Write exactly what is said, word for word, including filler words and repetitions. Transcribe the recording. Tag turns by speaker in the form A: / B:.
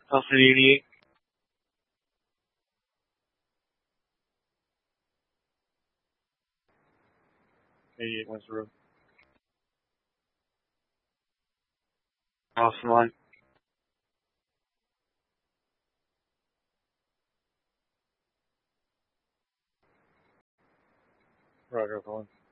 A: Austin eighty-eight. eighty-eight West Road. Austin line. Roger, one.